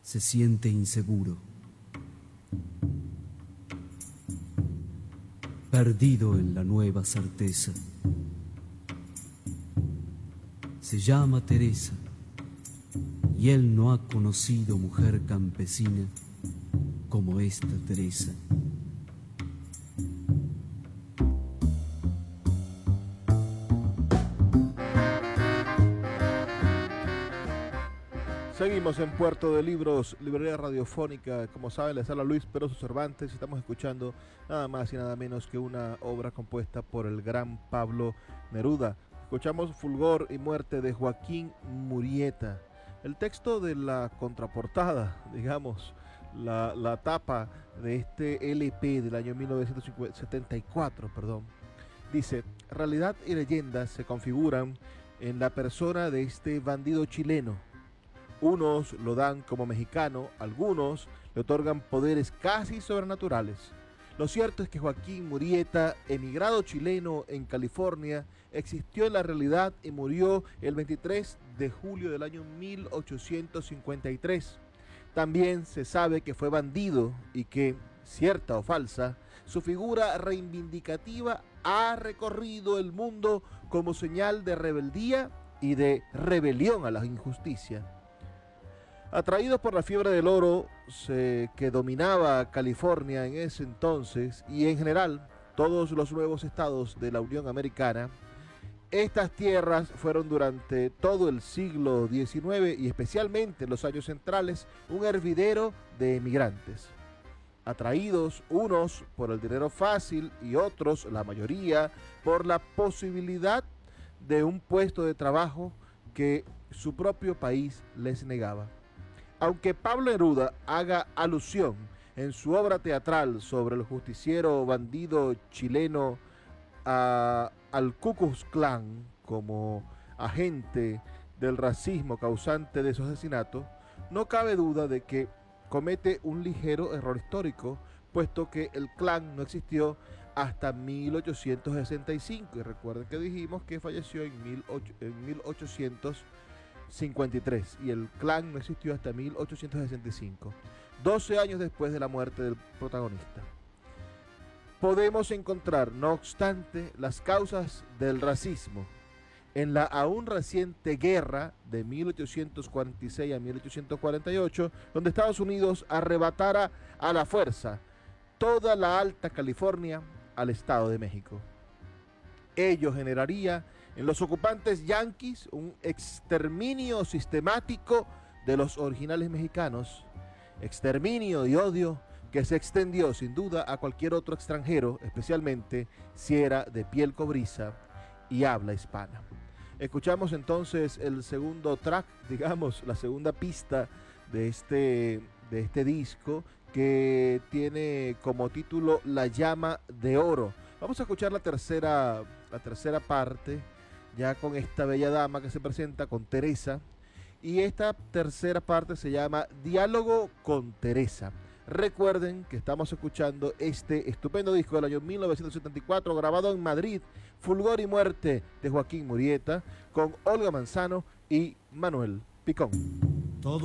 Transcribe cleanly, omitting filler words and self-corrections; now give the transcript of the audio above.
se siente inseguro, perdido en la nueva certeza. Se llama Teresa y él no ha conocido mujer campesina como esta Teresa. Seguimos en Puerto de Libros, librería radiofónica. Como saben, les habla Luis Peroso Cervantes. Estamos escuchando nada más y nada menos que una obra compuesta por el gran Pablo Neruda. Escuchamos Fulgor y Muerte de Joaquín Murieta. El texto de la contraportada, digamos, la tapa de este LP del año 1974, dice: realidad y leyendas se configuran en la persona de este bandido chileno. Unos lo dan como mexicano, algunos le otorgan poderes casi sobrenaturales. Lo cierto es que Joaquín Murieta, emigrado chileno en California, existió en la realidad y murió el 23 de julio del año 1853. También se sabe que fue bandido y que, cierta o falsa, su figura reivindicativa ha recorrido el mundo como señal de rebeldía y de rebelión a la injusticia. Atraídos por la fiebre del oro que dominaba California en ese entonces y en general todos los nuevos estados de la Unión Americana, estas tierras fueron durante todo el siglo XIX y especialmente en los años centrales un hervidero de emigrantes. Atraídos unos por el dinero fácil y otros, la mayoría, por la posibilidad de un puesto de trabajo que su propio país les negaba. Aunque Pablo Neruda haga alusión en su obra teatral sobre el justiciero bandido chileno al Ku Klux Klan como agente del racismo causante de su asesinato, no cabe duda de que comete un ligero error histórico, puesto que el Klan no existió hasta 1865, y recuerden que dijimos que falleció en 1853 y el Klan no existió hasta 1865, 12 años después de la muerte del protagonista. Podemos encontrar, no obstante, las causas del racismo en la aún reciente guerra de 1846 a 1848, donde Estados Unidos arrebatara a la fuerza toda la Alta California al Estado de México. Ello generaría en los ocupantes yanquis un exterminio sistemático de los originales mexicanos, exterminio y odio que se extendió sin duda a cualquier otro extranjero, especialmente si era de piel cobriza y habla hispana. Escuchamos entonces el segundo track, digamos, la segunda pista de este disco, que tiene como título La Llama de Oro. Vamos a escuchar la tercera parte, ya con esta bella dama que se presenta, con Teresa, y esta tercera parte se llama Diálogo con Teresa. Recuerden que estamos escuchando este estupendo disco del año 1974, grabado en Madrid, Fulgor y Muerte de Joaquín Murieta, con Olga Manzano y Manuel Picón.